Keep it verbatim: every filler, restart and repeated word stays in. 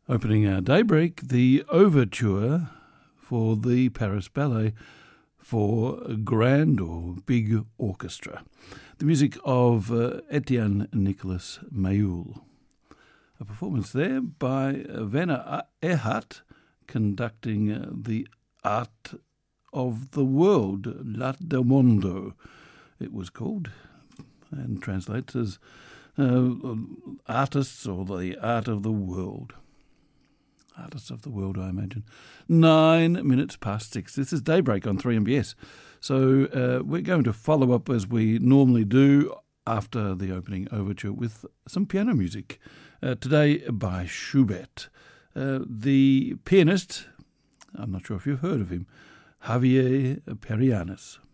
Opening our daybreak, the overture for the Paris Ballet for grand or big orchestra. The music of uh, Etienne Nicolas Mayul. A performance there by Werner Erhardt conducting uh, the Art of the World, L'Art del Mondo, it was called, and translates as uh, Artists or the Art of the World. Artists of the World, I imagine. Nine minutes past six. This is Daybreak on three M B S. So uh, we're going to follow up as we normally do after the opening overture with some piano music. Uh, today by Schubert. Uh, the pianist, I'm not sure if you've heard of him, Javier Perianis.